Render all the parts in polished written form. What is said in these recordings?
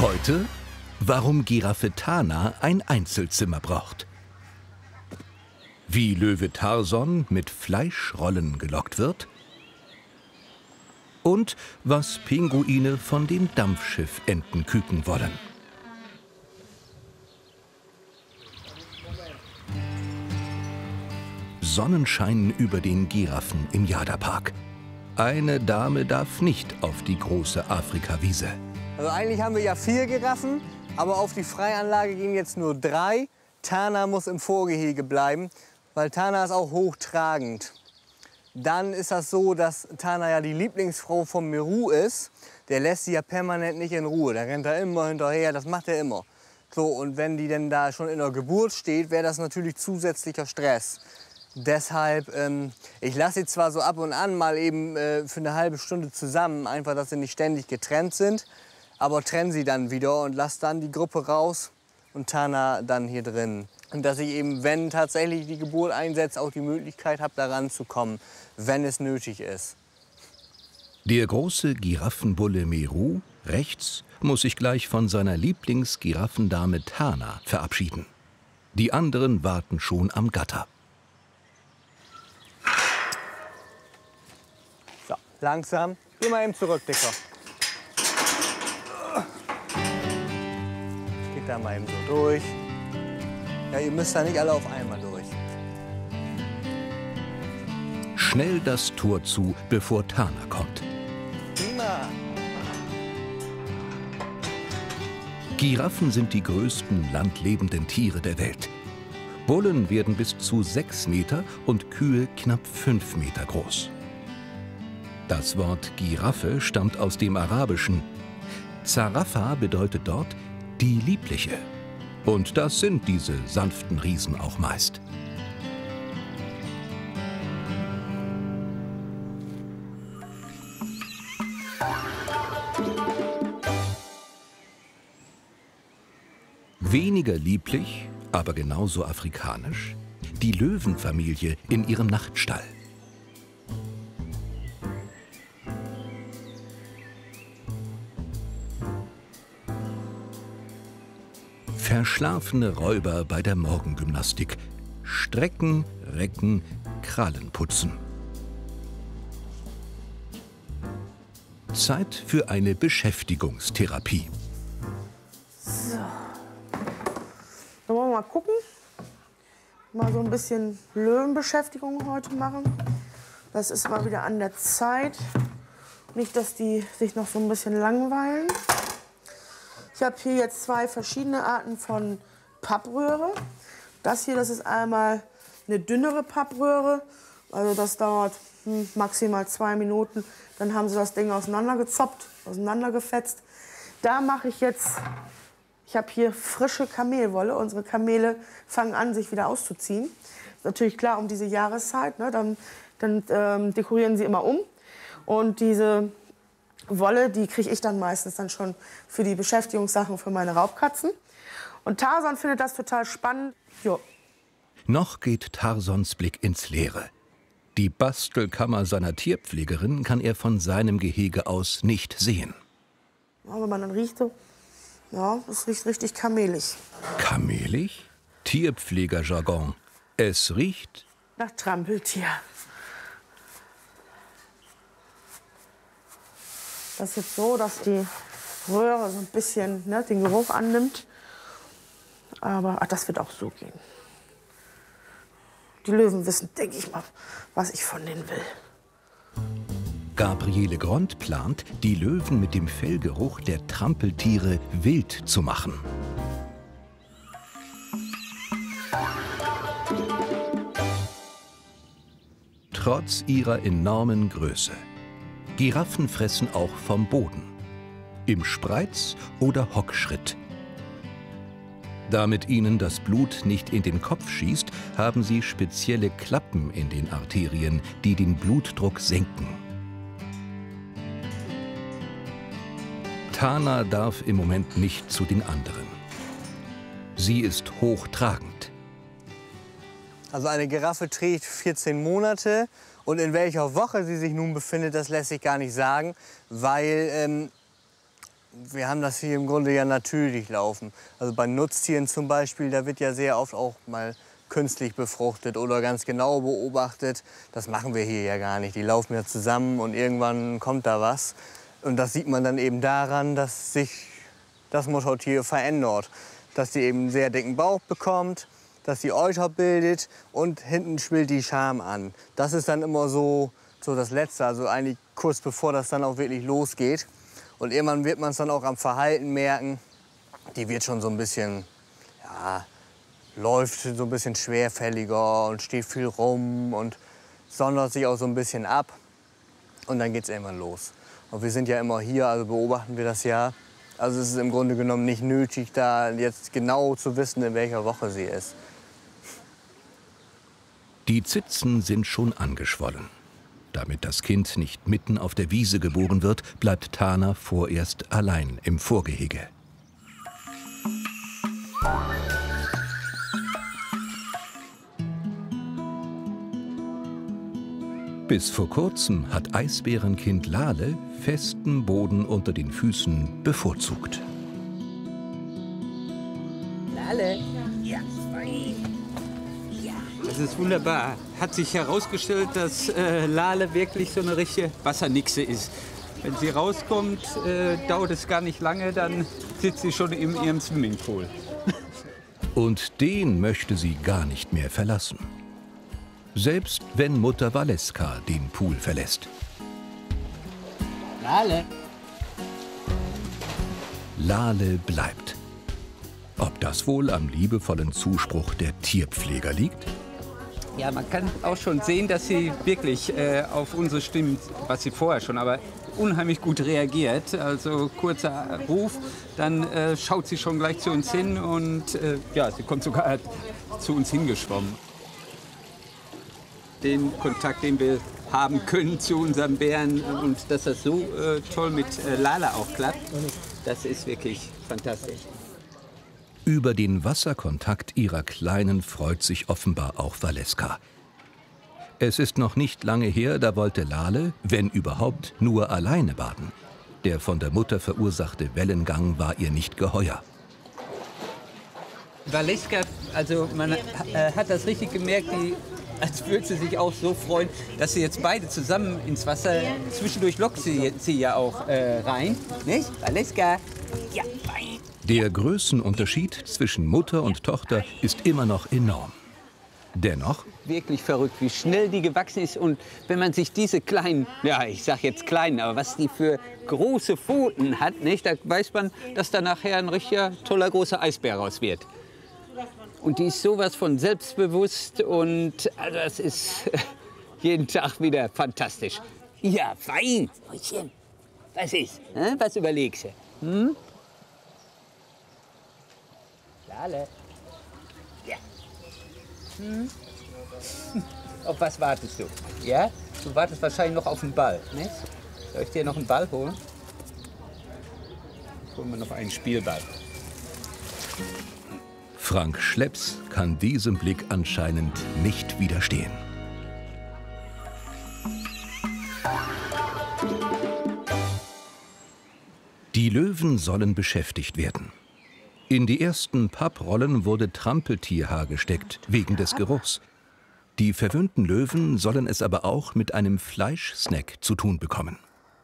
Heute, warum Giraffe Tana ein Einzelzimmer braucht. Wie Löwe Tarson mit Fleischrollen gelockt wird. Und was Pinguine von dem Dampfschiff Entenküken wollen. Sonnenschein über den Giraffen im Jadapark. Eine Dame darf nicht auf die große Afrikawiese. Also eigentlich haben wir ja 4 Giraffen, aber auf die Freianlage gehen jetzt nur 3. Tana muss im Vorgehege bleiben, weil Tana ist auch hochtragend. Dann ist das so, dass Tana ja die Lieblingsfrau von Meru ist. Der lässt sie ja permanent nicht in Ruhe. Der rennt da immer hinterher, das macht er immer. So, und wenn die denn da schon in der Geburt steht, wäre das natürlich zusätzlicher Stress. Deshalb, ich lasse sie zwar so ab und an mal eben für eine halbe Stunde zusammen, einfach, dass sie nicht ständig getrennt sind, aber trenne sie dann wieder und lasse dann die Gruppe raus und Tana dann hier drin. Und dass ich eben, wenn tatsächlich die Geburt einsetzt, auch die Möglichkeit habe, da ranzukommen, wenn es nötig ist. Der große Giraffenbulle Meru, rechts, muss sich gleich von seiner Lieblingsgiraffendame Tana verabschieden. Die anderen warten schon am Gatter. So, langsam. Geh mal eben zurück, Dicker. Geht da mal eben so durch. Ja, ihr müsst da nicht alle auf einmal durch. Schnell das Tor zu, bevor Tana kommt. Prima. Giraffen sind die größten landlebenden Tiere der Welt. Bullen werden bis zu 6 Meter und Kühe knapp 5 Meter groß. Das Wort Giraffe stammt aus dem Arabischen. Zarafa bedeutet dort die Liebliche. Und das sind diese sanften Riesen auch meist. Weniger lieblich, aber genauso afrikanisch, die Löwenfamilie in ihrem Nachtstall. Verschlafene Räuber bei der Morgengymnastik. Strecken, recken, Krallen putzen. Zeit für eine Beschäftigungstherapie. So. Dann wollen wir mal gucken. Mal so ein bisschen Löwenbeschäftigung heute machen. Das ist mal wieder an der Zeit. Nicht, dass die sich noch so ein bisschen langweilen. Ich habe hier jetzt 2 verschiedene Arten von Pappröhre. Das hier, das ist einmal eine dünnere Pappröhre. Also das dauert maximal 2 Minuten. Dann haben sie das Ding auseinandergezoppt, auseinandergefetzt. Da mache ich jetzt, ich habe hier frische Kamelwolle. Unsere Kamele fangen an, sich wieder auszuziehen. Ist natürlich klar, um diese Jahreszeit, ne, dann dekorieren sie immer um. Und diese Wolle, die kriege ich dann meistens dann schon für die Beschäftigungssachen für meine Raubkatzen. Und Tarson findet das total spannend. Jo. Noch geht Tarsons Blick ins Leere. Die Bastelkammer seiner Tierpflegerin kann er von seinem Gehege aus nicht sehen. Ja, wenn man dann riecht, so, ja, das riecht richtig kamelig. Kamelig? Tierpflegerjargon. Es riecht Nach Trampeltier. Das ist jetzt so, dass die Röhre so ein bisschen, ne, den Geruch annimmt. Aber das wird auch so gehen. Die Löwen wissen, denke ich mal, was ich von denen will. Gabriele Grond plant, die Löwen mit dem Fellgeruch der Trampeltiere wild zu machen. Trotz ihrer enormen Größe. Giraffen fressen auch vom Boden. Im Spreiz oder Hockschritt. Damit ihnen das Blut nicht in den Kopf schießt, haben sie spezielle Klappen in den Arterien, die den Blutdruck senken. Tana darf im Moment nicht zu den anderen. Sie ist hochtragend. Also eine Giraffe trägt 14 Monate. Und in welcher Woche sie sich nun befindet, das lässt sich gar nicht sagen, weil wir haben das hier im Grunde ja natürlich laufen. Also bei Nutztieren zum Beispiel, da wird ja sehr oft auch mal künstlich befruchtet oder ganz genau beobachtet. Das machen wir hier ja gar nicht. Die laufen ja zusammen und irgendwann kommt da was. Und das sieht man dann eben daran, dass sich das Muttertier verändert. Dass sie eben einen sehr dicken Bauch bekommt, dass sie Euter bildet und hinten schwillt die Scham an. Das ist dann immer so das Letzte, also eigentlich kurz bevor das dann auch wirklich losgeht. Und irgendwann wird man es dann auch am Verhalten merken. Die wird schon so ein bisschen, ja, läuft so ein bisschen schwerfälliger und steht viel rum und sondert sich auch so ein bisschen ab. Und dann geht es irgendwann los. Und wir sind ja immer hier, also beobachten wir das ja. Also es ist im Grunde genommen nicht nötig, da jetzt genau zu wissen, in welcher Woche sie ist. Die Zitzen sind schon angeschwollen. Damit das Kind nicht mitten auf der Wiese geboren wird, bleibt Tana vorerst allein im Vorgehege. Bis vor kurzem hat Eisbärenkind Lale festen Boden unter den Füßen bevorzugt. Lale? Ja, das ist wunderbar. Hat sich herausgestellt, dass Lale wirklich so eine richtige Wassernixe ist. Wenn sie rauskommt, dauert es gar nicht lange, dann sitzt sie schon in ihrem Swimmingpool. Und den möchte sie gar nicht mehr verlassen. Selbst wenn Mutter Valeska den Pool verlässt. Lale? Lale bleibt. Ob das wohl am liebevollen Zuspruch der Tierpfleger liegt? Ja, man kann auch schon sehen, dass sie wirklich auf unsere Stimmen, was sie vorher schon, aber unheimlich gut reagiert. Also kurzer Ruf, dann schaut sie schon gleich zu uns hin und ja, sie kommt sogar zu uns hingeschwommen. Den Kontakt, den wir haben können zu unseren Bären und dass das so toll mit Lale auch klappt, das ist wirklich fantastisch. Über den Wasserkontakt ihrer Kleinen freut sich offenbar auch Valeska. Es ist noch nicht lange her, da wollte Lale, wenn überhaupt, nur alleine baden. Der von der Mutter verursachte Wellengang war ihr nicht geheuer. Valeska, also man hat das richtig gemerkt, als würde sie sich auch so freuen, dass sie jetzt beide zusammen ins Wasser, zwischendurch lockt sie ja auch rein, nicht? Valeska, ja, fein. Der Größenunterschied zwischen Mutter und Tochter ist immer noch enorm. Dennoch Wirklich verrückt, wie schnell die gewachsen ist. Und wenn man sich diese kleinen, ja, ich sag jetzt kleinen, aber was die für große Pfoten hat, nicht, da weiß man, dass da nachher ein richtiger toller großer Eisbär raus wird. Und die ist sowas von selbstbewusst und also das ist jeden Tag wieder fantastisch. Ja, fein. Was ist? Was überlegst du? Hm? Lale. Ja. Hm? Auf was wartest du? Ja? Du wartest wahrscheinlich noch auf den Ball, nicht? Soll ich dir noch einen Ball holen? Holen wir noch einen Spielball. Frank Schlepps kann diesem Blick anscheinend nicht widerstehen. Die Löwen sollen beschäftigt werden. In die ersten Papprollen wurde Trampeltierhaar gesteckt, wegen des Geruchs. Die verwöhnten Löwen sollen es aber auch mit einem Fleischsnack zu tun bekommen.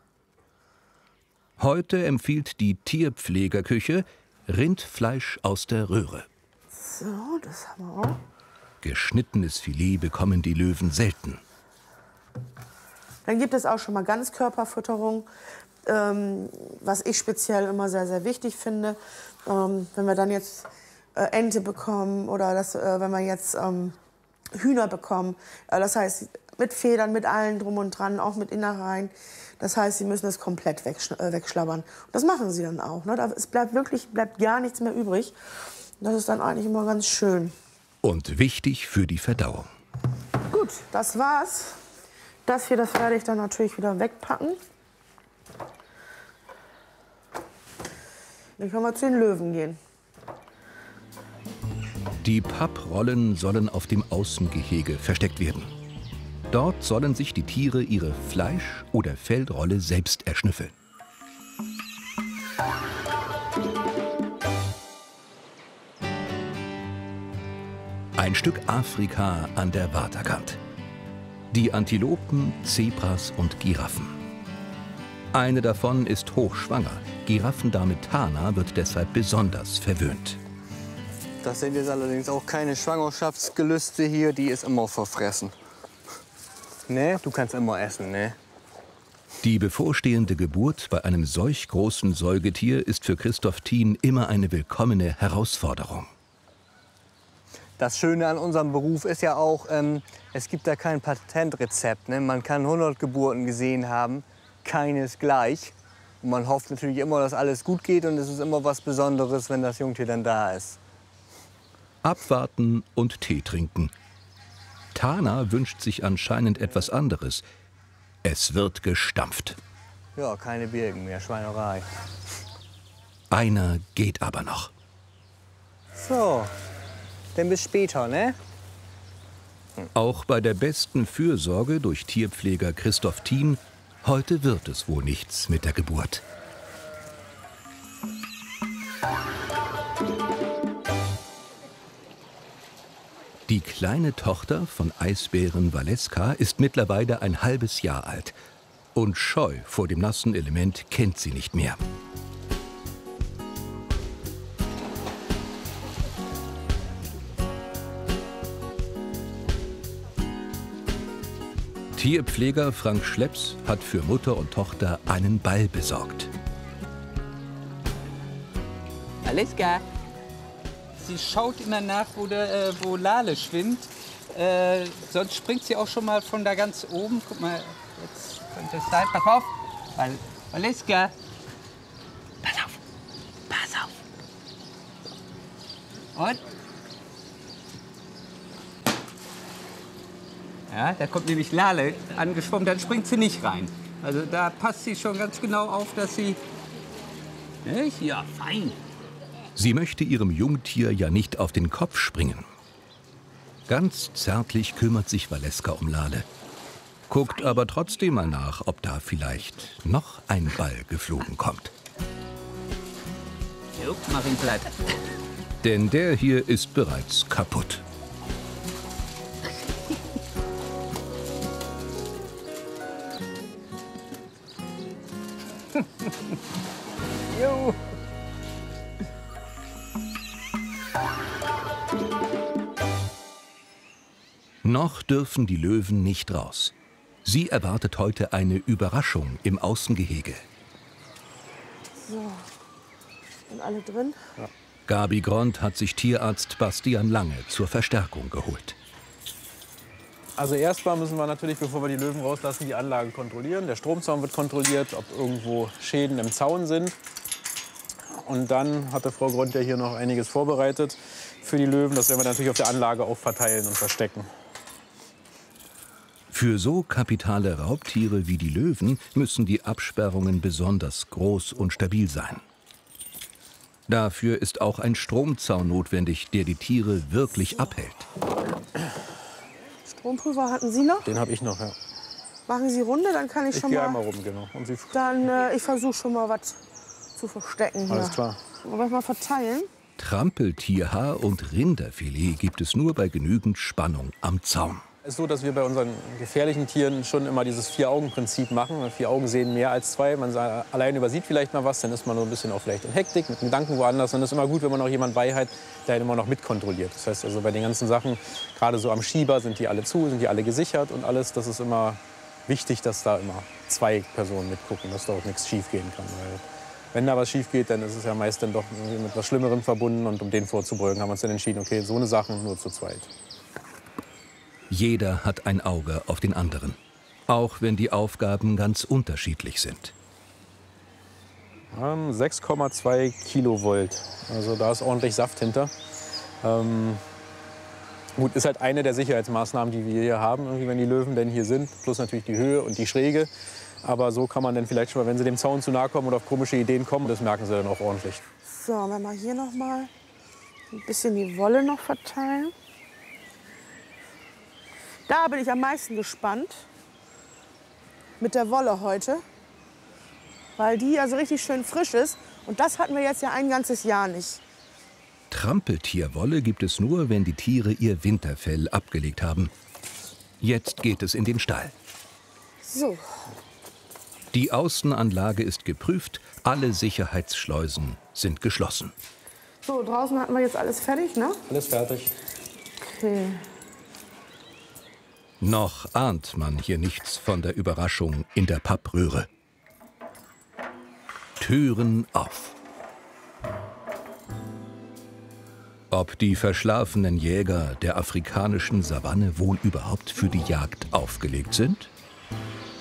Heute empfiehlt die Tierpflegerküche Rindfleisch aus der Röhre. So, das haben wir auch. Geschnittenes Filet bekommen die Löwen selten. Dann gibt es auch schon mal Ganzkörperfütterung, was ich speziell immer sehr, sehr wichtig finde. Wenn wir dann jetzt Ente bekommen oder wenn wir jetzt Hühner bekommen, das heißt mit Federn, mit allem drum und dran, auch mit Innereien. Das heißt, sie müssen es komplett wegschlabbern. Und das machen sie dann auch. Ne? Es bleibt gar nichts mehr übrig. Das ist dann eigentlich immer ganz schön. Und wichtig für die Verdauung. Gut, das war's. Das werde ich dann natürlich wieder wegpacken. Dann können wir zu den Löwen gehen. Die Papprollen sollen auf dem Außengehege versteckt werden. Dort sollen sich die Tiere ihre Fleisch- oder Fellrolle selbst erschnüffeln. Ein Stück Afrika an der Waterkant. Die Antilopen, Zebras und Giraffen. Eine davon ist hochschwanger. Giraffendame Tana wird deshalb besonders verwöhnt. Das sind jetzt allerdings auch keine Schwangerschaftsgelüste hier, die ist immer verfressen. Ne, du kannst immer essen, ne? Die bevorstehende Geburt bei einem solch großen Säugetier ist für Christoph Thien immer eine willkommene Herausforderung. Das Schöne an unserem Beruf ist ja auch, es gibt da kein Patentrezept. Ne? Man kann 100 Geburten gesehen haben, keines gleich. Und man hofft natürlich immer, dass alles gut geht und es ist immer was Besonderes, wenn das Jungtier dann da ist. Abwarten und Tee trinken. Tana wünscht sich anscheinend etwas anderes. Es wird gestampft. Ja, keine Birken mehr, Schweinerei. Einer geht aber noch. So, dann bis später, ne? Auch bei der besten Fürsorge durch Tierpfleger Christoph Thien, heute wird es wohl nichts mit der Geburt. Die kleine Tochter von Eisbären Valeska ist mittlerweile ein halbes Jahr alt. Und scheu vor dem nassen Element kennt sie nicht mehr. Tierpfleger Frank Schlepps hat für Mutter und Tochter einen Ball besorgt. Valeska, sie schaut immer nach, wo Lale schwimmt. Sonst springt sie auch schon mal von da ganz oben. Guck mal, jetzt kommt das da. Pass auf. Valeska. Pass auf. Pass auf. Und? Ja, da kommt nämlich Lale angeschwommen, dann springt sie nicht rein. Also da passt sie schon ganz genau auf, dass sie... Nicht? Ja, fein. Sie möchte ihrem Jungtier ja nicht auf den Kopf springen. Ganz zärtlich kümmert sich Valeska um Lale. Guckt aber trotzdem mal nach, ob da vielleicht noch ein Ball geflogen kommt. Jo, mach ihn platt. Denn der hier ist bereits kaputt. Jo. Noch dürfen die Löwen nicht raus. Sie erwartet heute eine Überraschung im Außengehege. So, sind alle drin? Ja. Gabi Grond hat sich Tierarzt Bastian Lange zur Verstärkung geholt. Also erstmal müssen wir natürlich, bevor wir die Löwen rauslassen, die Anlage kontrollieren. Der Stromzaun wird kontrolliert, ob irgendwo Schäden im Zaun sind. Und dann hat Frau Grond ja hier noch einiges vorbereitet für die Löwen. Das werden wir natürlich auf der Anlage auch verteilen und verstecken. Für so kapitale Raubtiere wie die Löwen müssen die Absperrungen besonders groß und stabil sein. Dafür ist auch ein Stromzaun notwendig, der die Tiere wirklich abhält. Stromprüfer hatten Sie noch? Den habe ich noch, ja. Machen Sie Runde, dann kann ich schon gehe mal... einmal rum, genau. Und Sie Dann, ich versuche schon mal was zu verstecken. Alles hier. klar. Wollen wir mal verteilen? Trampeltierhaar und Rinderfilet gibt es nur bei genügend Spannung am Zaun. Es ist so, dass wir bei unseren gefährlichen Tieren schon immer dieses Vier-Augen-Prinzip machen. 4 Augen sehen mehr als 2. Man allein übersieht vielleicht mal was, dann ist man so ein bisschen auch vielleicht in Hektik, mit Gedanken woanders. Und es ist immer gut, wenn man noch jemanden bei hat, der ihn immer noch mitkontrolliert. Das heißt also bei den ganzen Sachen, gerade so am Schieber, sind die alle zu, sind die alle gesichert und alles. Das ist immer wichtig, dass da immer 2 Personen mitgucken, dass da auch nichts schief gehen kann. Weil wenn da was schief geht, dann ist es ja meist dann doch mit was Schlimmerem verbunden. Und um den vorzubeugen, haben wir uns dann entschieden, okay, so eine Sache nur zu zweit. Jeder hat ein Auge auf den anderen, auch wenn die Aufgaben ganz unterschiedlich sind. 6,2 Kilovolt, also da ist ordentlich Saft hinter. Gut, ist halt eine der Sicherheitsmaßnahmen, die wir hier haben, irgendwie, wenn die Löwen denn hier sind, plus natürlich die Höhe und die Schräge. Aber so kann man dann vielleicht schon mal, wenn sie dem Zaun zu nahe kommen oder auf komische Ideen kommen, das merken sie dann auch ordentlich. So, wenn wir hier noch mal ein bisschen die Wolle noch verteilen. Da bin ich am meisten gespannt mit der Wolle heute, weil die also richtig schön frisch ist. Und das hatten wir jetzt ja ein ganzes Jahr nicht. Trampeltierwolle gibt es nur, wenn die Tiere ihr Winterfell abgelegt haben. Jetzt geht es in den Stall. So. Die Außenanlage ist geprüft, alle Sicherheitsschleusen sind geschlossen. So, draußen hatten wir jetzt alles fertig, ne? Alles fertig. Okay. Noch ahnt man hier nichts von der Überraschung in der Pappröhre. Türen auf. Ob die verschlafenen Jäger der afrikanischen Savanne wohl überhaupt für die Jagd aufgelegt sind?